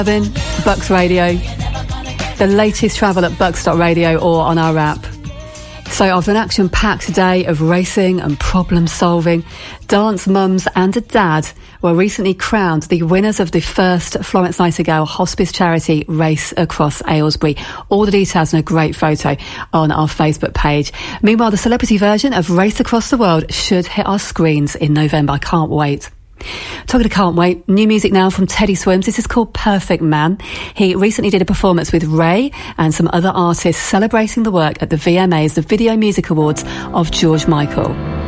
Bucks Radio, the latest travel at bucks.radio or on our app. So after an action-packed day of racing and problem-solving, dance mums and a dad were recently crowned the winners of the first Florence Nightingale Hospice Charity Race across Aylesbury. All the details and a great photo on our Facebook page. Meanwhile, the celebrity version of Race Across the World should hit our screens in November. I can't wait. Talking to can't wait, new music now from Teddy Swims. This is called Perfect Man. He recently did a performance with Ray and some other artists celebrating the work at the VMAs, the Video Music Awards of George Michael.